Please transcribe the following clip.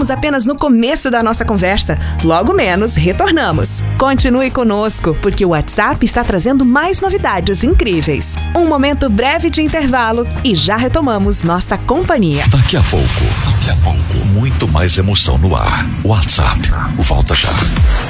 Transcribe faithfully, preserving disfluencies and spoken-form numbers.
Estamos apenas no começo da nossa conversa. Logo menos, retornamos. Continue conosco, porque o WhatsApp está trazendo mais novidades incríveis. Um momento breve de intervalo e já retomamos nossa companhia. Daqui a pouco, daqui a pouco, muito mais emoção no ar. WhatsApp, volta já.